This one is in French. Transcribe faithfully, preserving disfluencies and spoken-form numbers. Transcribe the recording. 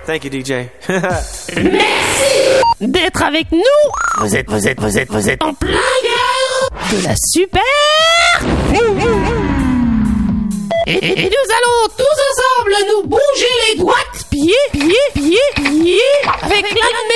Thank you, D J. Merci d'être avec nous. Vous êtes, vous êtes, vous êtes, vous êtes en plein cœur de la super. Et, et nous allons tous